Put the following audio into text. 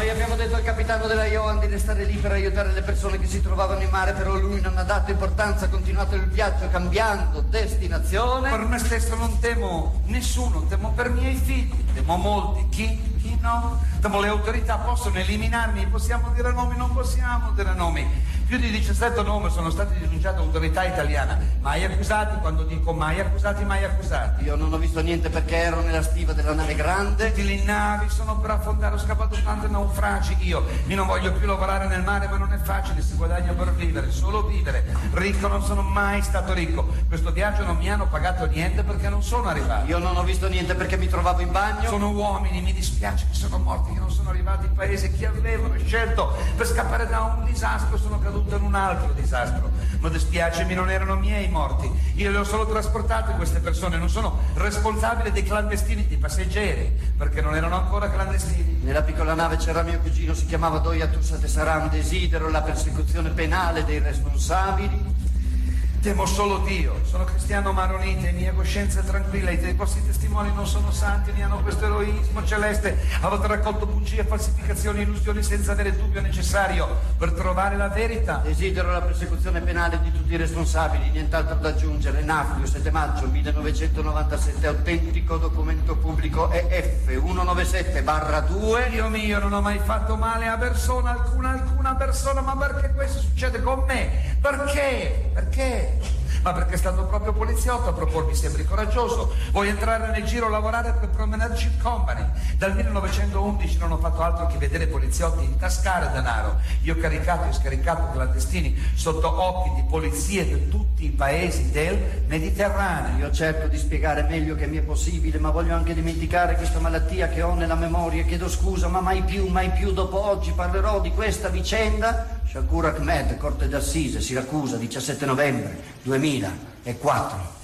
Noi abbiamo detto al capitano della Ioan di restare lì per aiutare le persone che si trovavano in mare, però lui non ha dato importanza, ha continuato il viaggio cambiando destinazione. Per me stesso non temo nessuno, temo per i miei figli, temo molti. Chi no? Temo le autorità, possono eliminarmi, possiamo dire nomi, non possiamo dire nomi. Più di 17 nomi sono stati denunciati all'autorità italiana. Mai accusati, quando dico mai accusati, mai accusati. Io non ho visto niente perché ero nella stiva della nave grande. Tutte le navi sono per affondare, ho scappato tanti naufragi. Io non voglio più lavorare nel mare, ma non è facile, si guadagna per vivere, solo vivere. Ricco non sono mai stato ricco. Questo viaggio non mi hanno pagato niente perché non sono arrivato. Io non ho visto niente perché mi trovavo in bagno. Sono uomini, mi dispiace che sono morti, che non sono arrivati in paese che avevano scelto per scappare da un disastro, sono caduto in un altro disastro. Ma dispiacemi, non erano miei morti, io le ho solo trasportate queste persone, non sono responsabile dei clandestini, dei passeggeri, perché non erano ancora clandestini. Nella piccola nave c'era mio cugino, si chiamava Doia Tussa Tesaram, desidero la persecuzione penale dei responsabili. Temo solo Dio, sono cristiano maronite, mia coscienza è tranquilla, i vostri testimoni non sono santi, ne hanno questo eroismo celeste, avete raccolto bugie, falsificazioni, illusioni senza avere dubbio necessario per trovare la verità. Desidero la persecuzione penale di tutti i responsabili, nient'altro da aggiungere. Nafrio, 7 maggio 1997, autentico documento pubblico EF 197/2. Dio mio, non ho mai fatto male a persona, alcuna persona, ma perché questo succede con me? Perché? Ma perché è stato proprio poliziotto a propormi, sembri coraggioso. Vuoi entrare nel giro, lavorare per Promenade Company. Dal 1911 non ho fatto altro che vedere poliziotti intascare denaro. Io ho caricato e scaricato clandestini sotto occhi di polizie di tutti i paesi del Mediterraneo. Io cerco di spiegare meglio che mi è possibile, ma voglio anche dimenticare questa malattia che ho nella memoria. Chiedo scusa, ma mai più dopo oggi parlerò di questa vicenda. Shakur Ahmed, Corte d'Assise, Siracusa, 17 novembre 2004.